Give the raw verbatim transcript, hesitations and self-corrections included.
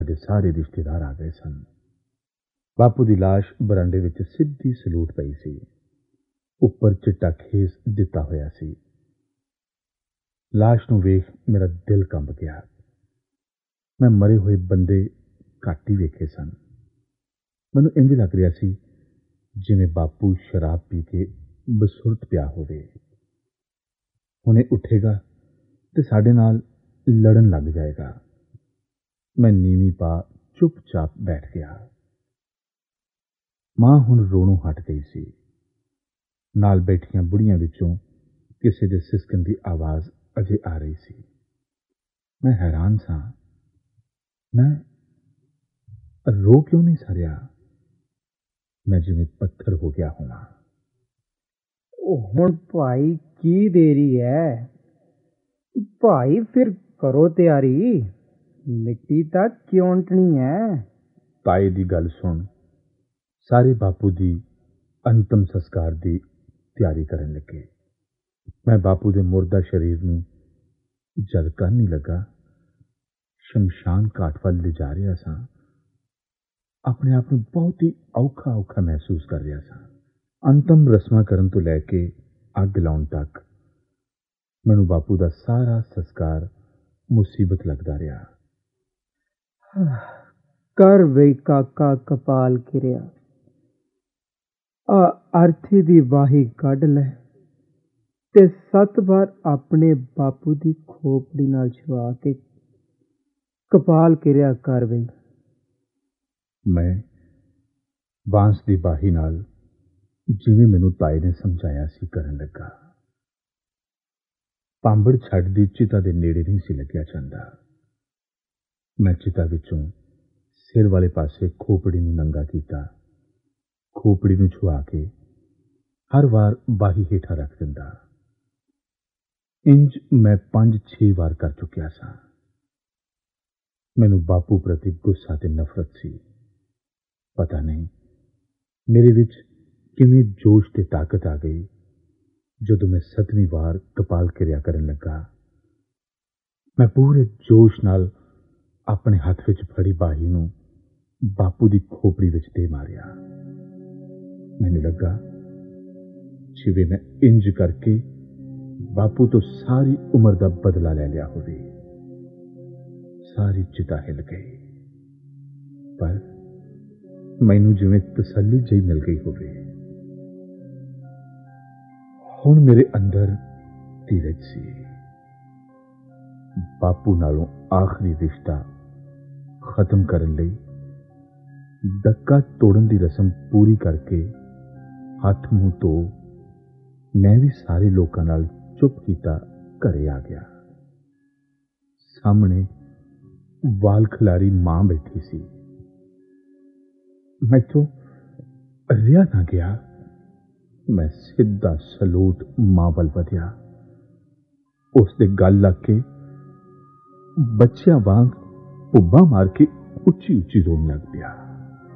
ਦੇ ਸਾਰੇ ਰਿਸ਼ਤੇਦਾਰ ਆ ਗਏ ਸਨ। ਬਾਪੂ ਦੀ ਲਾਸ਼ ਬਰਾਂਡੇ ਵਿੱਚ ਸਿੱਧੀ ਸਲੂਟ ਪਈ ਸੀ। ਉੱਪਰ ਚਿੱਟਾ ਖੇਸ ਦਿੱਤਾ ਹੋਇਆ ਸੀ। ਲਾਸ਼ ਨੂੰ ਵੇਖ ਮੇਰਾ ਦਿਲ ਕੰਬ ਗਿਆ। ਮੈਂ ਮਰੇ ਹੋਏ ਬੰਦੇ ਘੱਟ ਹੀ ਵੇਖੇ ਸਨ। ਮੈਨੂੰ ਇੰਝ ਲੱਗ ਰਿਹਾ ਸੀ ਜਿਵੇਂ ਬਾਪੂ ਸ਼ਰਾਬ ਪੀ ਕੇ ਬਸੁਰਤ ਪਿਆ ਹੋਵੇ। ਹੁਣੇ ਉੱਠੇਗਾ ਤੇ ਸਾਡੇ ਨਾਲ ਲੜਨ ਲੱਗ ਜਾਏਗਾ। ਮੈਂ ਨੀਵੀਂ ਪਾ ਚੁੱਪਚਾਪ ਬੈਠ ਗਿਆ। ਮਾਂ ਹੁਣ ਰੋਣੋਂ ਹਟ ਗਈ ਸੀ। ਨਾਲ ਬੈਠੀਆਂ ਬੁੜੀਆਂ ਵਿੱਚੋਂ ਕਿਸੇ ਦੇ ਸਿਸਕਣ ਦੀ ਆਵਾਜ਼ ਅਜੇ ਆ ਰਹੀ ਸੀ। ਮੈਂ ਹੈਰਾਨ ਸਾਂ। ਮੈਂ ਰੋ ਕਿਉਂ ਨਹੀਂ ਸਰਿਆ? ਮੈਂ ਜਿਵੇਂ ਪੱਥਰ ਹੋ ਗਿਆ ਹੋਵਾਂ। ਉਹ ਹੁਣ ਭਾਈ ਕੀ ਦੇਰੀ ਹੈ? ਭਾਈ ਫਿਰ ਕਰੋ ਤਿਆਰੀ, ਮਿੱਟੀ ਤਾਂ ਚਿਉਂਟਣੀ ਹੈ। ਤਾਏ ਦੀ ਗੱਲ ਸੁਣ। ਸਾਰੇ ਬਾਪੂ ਦੀ ਅੰਤਮ ਸੰਸਕਾਰ ਦੀ ਤਿਆਰੀ ਕਰਨ ਲੱਗੇ। ਮੈਂ ਬਾਪੂ ਦੇ ਮੁਰਦਾ ਸਰੀਰ ਨੂੰ ਜਦ ਕਰਨ ਨਹੀਂ ਲੱਗਾ, ਸ਼ਮਸ਼ਾਨ ਘਾਟ ਵੱਲ ਲਿਜਾ ਰਿਹਾ ਸਾਂ। ਆਪਣੇ ਆਪ ਨੂੰ ਬਹੁਤ ਹੀ ਔਖਾ ਔਖਾ ਮਹਿਸੂਸ ਕਰ ਰਿਹਾ ਸਾਂ। ਅੰਤਮ ਰਸਮਾਂ ਕਰਨ ਤੋਂ ਲੈ ਕੇ ਅੱਗ ਲਾਉਣ ਤੱਕ ਮੈਨੂੰ ਬਾਪੂ ਦਾ ਸਾਰਾ ਸੰਸਕਾਰ ਮੁਸੀਬਤ ਲੱਗਦਾ ਰਿਹਾ। ਕਰ ਵੇ ਕਾਕਾ ਕਪਾਲ ਕਿਰਿਆ, ਆ ਅਰਥੀ ਦੀ ਵਾਹੀ ਕੱਢ ਲੈ ਤੇ ਸੱਤ ਵਾਰ ਆਪਣੇ ਬਾਪੂ ਦੀ ਖੋਪੜੀ ਨਾਲ ਛੁਆ ਕੇ ਕਪਾਲ ਕਿਰਿਆ ਕਰ ਵੇ। ਮੈਂ ਬਾਂਸ ਦੀ ਬਾਹੀ ਨਾਲ ਜਿਵੇਂ ਮੈਨੂੰ ਤਾਏ ਨੇ ਸਮਝਾਇਆ ਸੀ ਕਰਨ ਲੱਗਾ। ਪਾਂਬੜ ਛੱਡਦੀ ਚਿਤਾ ਦੇ ਨੇੜੇ ਨਹੀਂ ਸੀ ਲੱਗਿਆ ਜਾਂਦਾ। ਮੈਂ ਚਿਤਾ ਵਿੱਚੋਂ ਸਿਰ ਵਾਲੇ ਪਾਸੇ ਖੋਪੜੀ ਨੂੰ ਨੰਗਾ ਕੀਤਾ। ਖੋਪੜੀ ਨੂੰ ਛੁਆ ਕੇ ਹਰ ਵਾਰ ਬਾਹੀ ਹੇਠਾਂ ਰੱਖ ਦਿੰਦਾ। ਇੰਜ ਮੈਂ ਪੰਜ ਛੇ ਵਾਰ ਕਰ ਚੁੱਕਿਆ ਸਾਂ। ਮੈਨੂੰ ਬਾਪੂ ਪ੍ਰਤੀ ਗੁੱਸਾ ਤੇ ਨਫ਼ਰਤ ਸੀ। ਪਤਾ ਨਹੀਂ ਮੇਰੇ ਵਿੱਚ ਕਿਵੇਂ ਜੋਸ਼ ਤੇ ਤਾਕਤ ਆ ਗਈ ਜਦੋਂ ਮੈਂ ਸੱਤਵੀਂ ਵਾਰ ਕਪਾਲ ਕਿਰਿਆ ਕਰਨ ਲੱਗਾ। ਮੈਂ ਪੂਰੇ ਜੋਸ਼ ਨਾਲ ਆਪਣੇ ਹੱਥ ਵਿੱਚ ਫੜੀ ਬਾਹੀ ਨੂੰ ਬਾਪੂ ਦੀ ਖੋਪੜੀ ਵਿੱਚ ਦੇ ਮਾਰਿਆ। ਮੈਨੂੰ ਲੱਗਾ ਜਿਵੇਂ ਮੈਂ ਇੰਜ ਕਰਕੇ ਬਾਪੂ ਤੋਂ ਸਾਰੀ ਉਮਰ ਦਾ ਬਦਲਾ ਲੈ ਲਿਆ ਹੋਵੇ। ਸਾਰੀ ਚਿਤਾ ਹਿੱਲ ਗਈ, ਪਰ ਮੈਨੂੰ ਜਿਵੇਂ ਤਸੱਲੀ ਜਿਹੀ ਮਿਲ ਗਈ ਹੋਵੇ। ਹੁਣ ਮੇਰੇ ਅੰਦਰ ਧੀਰਜ ਸੀ। ਬਾਪੂ ਨਾਲੋਂ ਆਖਰੀ ਰਿਸ਼ਤਾ ਖਤਮ ਕਰਨ ਲਈ ਡੱਕਾ ਤੋੜਨ ਦੀ ਰਸਮ ਪੂਰੀ ਕਰਕੇ ਹੱਥ ਮੂੰਹ ਧੋ ਮੈਂ ਵੀ ਸਾਰੇ ਲੋਕਾਂ ਨਾਲ ਚੁੱਪ ਕੀਤਾ ਘਰੇ ਆ ਗਿਆ। ਸਾਹਮਣੇ ਵਾਲ ਖਿਲਾਰੀ ਮਾਂ ਬੈਠੀ ਸੀ। ਮੈਥੋਂ ਰਿਹਾ ਨਾ ਗਿਆ। ਮੈਂ ਸਿੱਧਾ ਸਲੂਟ ਮਾਂ ਵੱਲ ਵਧਿਆ। ਉਸ ਦੇ ਗਲ ਲੱਗ ਕੇ ਬੱਚਿਆਂ ਵਾਂਗ ਭੁੱਬਾਂ ਮਾਰ ਕੇ ਉੱਚੀ ਉੱਚੀ ਰੋਣ ਲੱਗ ਪਿਆ।